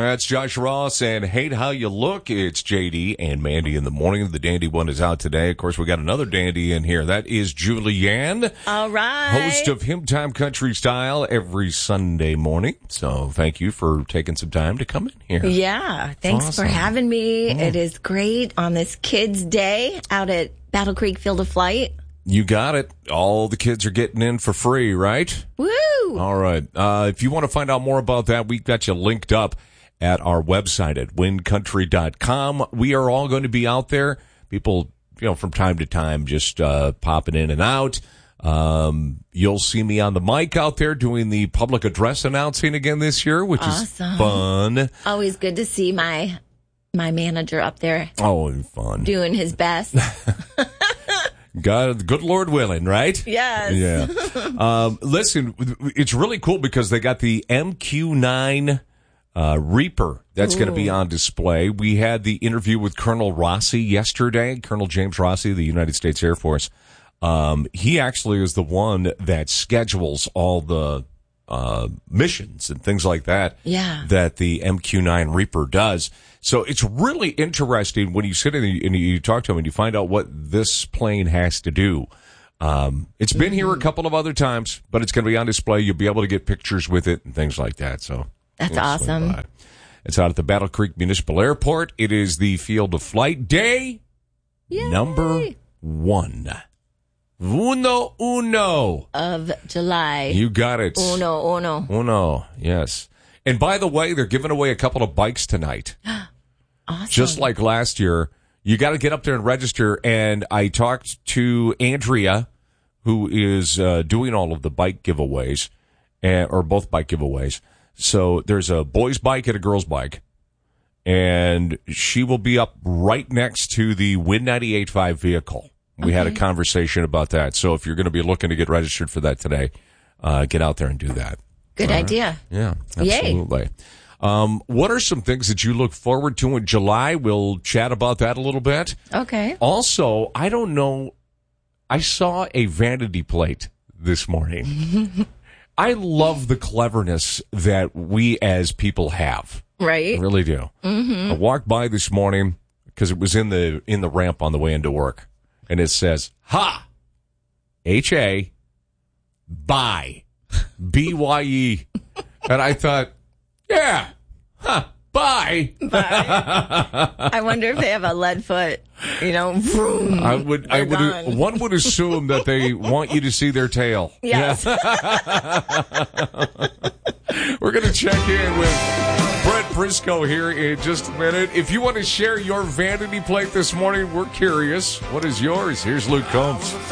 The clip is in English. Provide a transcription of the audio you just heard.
That's Josh Ross and Hate How You Look. It's JD and Mandy in the morning. The dandy one is out today. Of course, we got another dandy in here. That is Julianne. All right. Host of Hymn Time Country Style every Sunday morning. So thank you for taking some time to come in here. Yeah. Thanks for having me. It is great on this Kids Day out at Battle Creek Field of Flight. You got it. All the kids are getting in for free, right? Woo! All right. If you want to find out more about that, we got you linked up at our website at wincountry.com. We are all going to be out there. People, from time to time just popping in and out. You'll see me on the mic out there doing the public address announcing again this year, which is fun. Always good to see my manager up there. Oh, fun. Doing his best. God, good Lord willing, right? Yes. Yeah. Listen, it's really cool because they got the MQ-9 Reaper that's going to be on display. We had the interview with Colonel Rossi yesterday, Colonel James Rossi, the United States Air Force. He actually is the one that schedules all the missions and things like that. Yeah. That the MQ-9 Reaper does. So it's really interesting when you sit in and you talk to him and you find out what this plane has to do. It's been here a couple of other times, but it's going to be on display. You'll be able to get pictures with it and things like that. So that's awesome. It's out at the Battle Creek Municipal Airport. It is the Field of Flight Day. Yay. Number 1. Uno. Of July. You got it. Uno, yes. And by the way, they're giving away a couple of bikes tonight. Awesome. Just like last year. You got to get up there and register. And I talked to Andrea, who is doing all of the bike giveaways, or both bike giveaways. So there's a boy's bike and a girl's bike. And she will be up right next to the Win 98.5 vehicle. We had a conversation about that. So if you're going to be looking to get registered for that today, get out there and do that. Good idea. Yeah, absolutely. Yay. What are some things that you look forward to in July? We'll chat about that a little bit. Okay. Also, I don't know, I saw a vanity plate this morning. I love the cleverness that we as people have. Right. I really do. Mm-hmm. I walked by this morning because it was in the ramp on the way into work. And it says, ha, H-A, bye, B-Y-E. And I thought, yeah, bye. Bye. I wonder if they have a lead foot, vroom. One would assume that they want you to see their tail. Yes. Yeah. We're going to check in with Brett Briscoe here in just a minute. If you want to share your vanity plate this morning, we're curious. What is yours? Here's Luke Combs.